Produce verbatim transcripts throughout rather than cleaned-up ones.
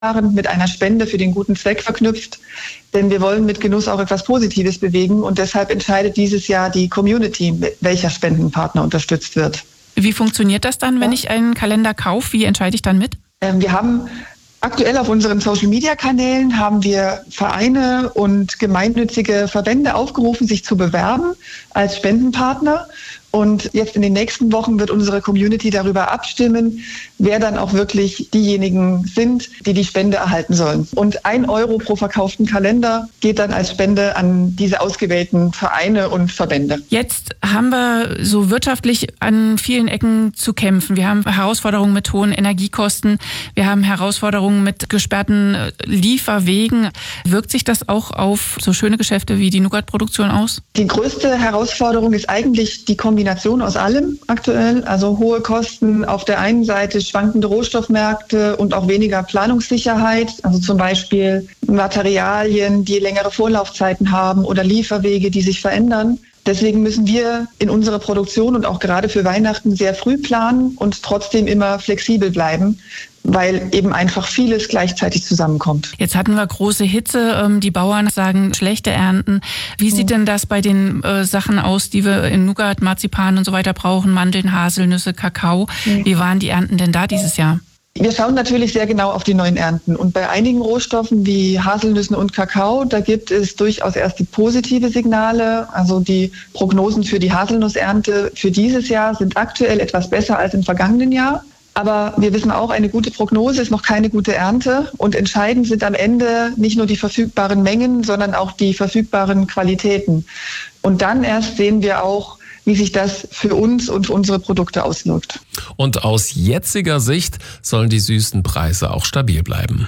mit einer Spende für den guten Zweck verknüpft. Denn wir wollen mit Genuss auch etwas Positives bewegen. Und deshalb entscheidet dieses Jahr die Community, welcher Spendenpartner unterstützt wird. Wie funktioniert das dann, wenn ja. ich einen Kalender kaufe? Wie entscheide ich dann mit? Ähm, wir haben aktuell auf unseren Social-Media-Kanälen haben wir Vereine und gemeinnützige Verbände aufgerufen, sich zu bewerben als Spendenpartner. Und jetzt in den nächsten Wochen wird unsere Community darüber abstimmen, wer dann auch wirklich diejenigen sind, die die Spende erhalten sollen. Und ein Euro pro verkauften Kalender geht dann als Spende an diese ausgewählten Vereine und Verbände. Jetzt haben wir so wirtschaftlich an vielen Ecken zu kämpfen. Wir haben Herausforderungen mit hohen Energiekosten. Wir haben Herausforderungen mit gesperrten Lieferwegen. Wirkt sich das auch auf so schöne Geschäfte wie die Nougat-Produktion aus? Die größte Herausforderung ist eigentlich die Kombination Kombination aus allem aktuell, also hohe Kosten auf der einen Seite, schwankende Rohstoffmärkte und auch weniger Planungssicherheit, also zum Beispiel Materialien, die längere Vorlaufzeiten haben oder Lieferwege, die sich verändern. Deswegen müssen wir in unserer Produktion und auch gerade für Weihnachten sehr früh planen und trotzdem immer flexibel bleiben, weil eben einfach vieles gleichzeitig zusammenkommt. Jetzt hatten wir große Hitze, die Bauern sagen schlechte Ernten. Wie sieht denn das bei den äh, Sachen aus, die wir in Nougat, Marzipan und so weiter brauchen, Mandeln, Haselnüsse, Kakao? Wie waren die Ernten denn da dieses Jahr? Wir schauen natürlich sehr genau auf die neuen Ernten. Und bei einigen Rohstoffen wie Haselnüssen und Kakao, da gibt es durchaus erste positive Signale. Also die Prognosen für die Haselnussernte für dieses Jahr sind aktuell etwas besser als im vergangenen Jahr. Aber wir wissen auch, eine gute Prognose ist noch keine gute Ernte. Und entscheidend sind am Ende nicht nur die verfügbaren Mengen, sondern auch die verfügbaren Qualitäten. Und dann erst sehen wir auch, wie sich das für uns und für unsere Produkte auswirkt. Und aus jetziger Sicht sollen die süßen Preise auch stabil bleiben.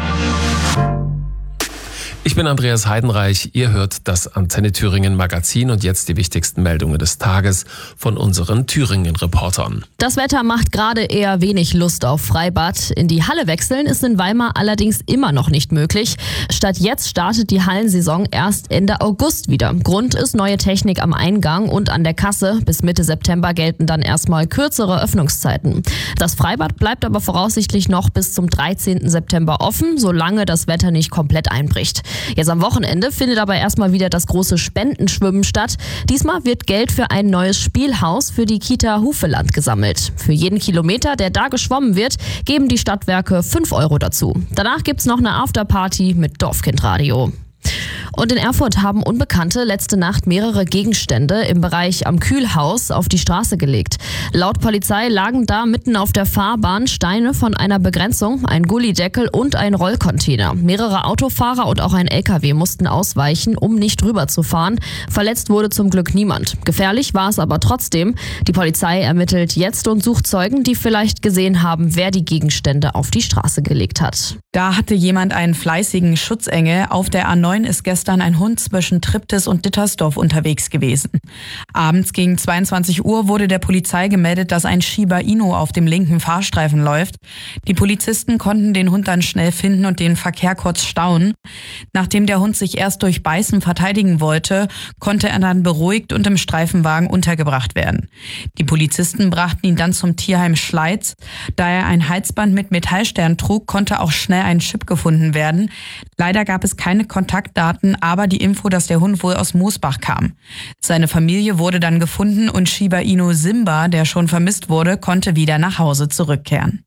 Ich bin Andreas Heidenreich, ihr hört das Antenne Thüringen Magazin und jetzt die wichtigsten Meldungen des Tages von unseren Thüringen-Reportern. Das Wetter macht gerade eher wenig Lust auf Freibad. In die Halle wechseln ist in Weimar allerdings immer noch nicht möglich. Statt jetzt startet die Hallensaison erst Ende August wieder. Grund ist neue Technik am Eingang und an der Kasse. Bis Mitte September gelten dann erstmal kürzere Öffnungszeiten. Das Freibad bleibt aber voraussichtlich noch bis zum dreizehnten September offen, solange das Wetter nicht komplett einbricht. Jetzt am Wochenende findet aber erstmal wieder das große Spendenschwimmen statt. Diesmal wird Geld für ein neues Spielhaus für die Kita Hufeland gesammelt. Für jeden Kilometer, der da geschwommen wird, geben die Stadtwerke fünf Euro dazu. Danach gibt's noch eine Afterparty mit Dorfkindradio. Und in Erfurt haben Unbekannte letzte Nacht mehrere Gegenstände im Bereich am Kühlhaus auf die Straße gelegt. Laut Polizei lagen da mitten auf der Fahrbahn Steine von einer Begrenzung, ein Gullideckel und ein Rollcontainer. Mehrere Autofahrer und auch ein L K W mussten ausweichen, um nicht rüberzufahren. Verletzt wurde zum Glück niemand. Gefährlich war es aber trotzdem. Die Polizei ermittelt jetzt und sucht Zeugen, die vielleicht gesehen haben, wer die Gegenstände auf die Straße gelegt hat. Da hatte jemand einen fleißigen Schutzengel. Auf der A neun ist gestern ein Hund zwischen Triptis und Dittersdorf unterwegs gewesen. Abends gegen zweiundzwanzig Uhr wurde der Polizei gemeldet, dass ein Shiba Inu auf dem linken Fahrstreifen läuft. Die Polizisten konnten den Hund dann schnell finden und den Verkehr kurz stauen. Nachdem der Hund sich erst durch Beißen verteidigen wollte, konnte er dann beruhigt und im Streifenwagen untergebracht werden. Die Polizisten brachten ihn dann zum Tierheim Schleiz. Da er ein Halsband mit Metallstern trug, konnte auch schnell ein Chip gefunden werden. Leider gab es keine Kontaktdaten, aber die Info, dass der Hund wohl aus Moosbach kam. Seine Familie wurde dann gefunden und Shiba Inu Simba, der schon vermisst wurde, konnte wieder nach Hause zurückkehren.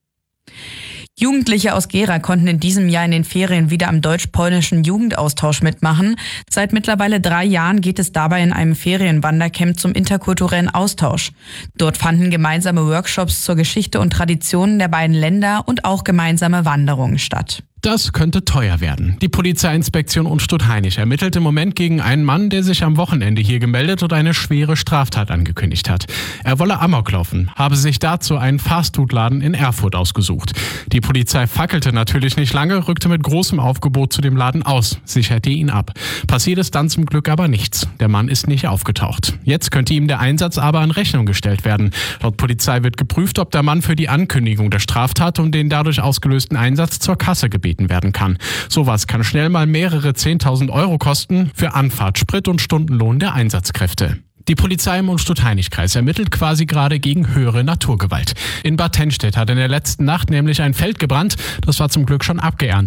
Jugendliche aus Gera konnten in diesem Jahr in den Ferien wieder am deutsch-polnischen Jugendaustausch mitmachen. Seit mittlerweile drei Jahren geht es dabei in einem Ferienwandercamp zum interkulturellen Austausch. Dort fanden gemeinsame Workshops zur Geschichte und Traditionen der beiden Länder und auch gemeinsame Wanderungen statt. Das könnte teuer werden. Die Polizeiinspektion Unstrut-Hainich ermittelt im Moment gegen einen Mann, der sich am Wochenende hier gemeldet und eine schwere Straftat angekündigt hat. Er wolle Amok laufen, habe sich dazu einen Fastfood-Laden in Erfurt ausgesucht. Die Polizei fackelte natürlich nicht lange, rückte mit großem Aufgebot zu dem Laden aus, sicherte ihn ab. Passiert ist dann zum Glück aber nichts. Der Mann ist nicht aufgetaucht. Jetzt könnte ihm der Einsatz aber in Rechnung gestellt werden. Laut Polizei wird geprüft, ob der Mann für die Ankündigung der Straftat und den dadurch ausgelösten Einsatz zur Kasse gebeten werden kann. Sowas kann schnell mal mehrere zehntausend Euro kosten für Anfahrt, Sprit und Stundenlohn der Einsatzkräfte. Die Polizei im Unstrut-Hainich-Kreis ermittelt quasi gerade gegen höhere Naturgewalt. In Bad Tennstedt hat in der letzten Nacht nämlich ein Feld gebrannt. Das war zum Glück schon abgeerntet.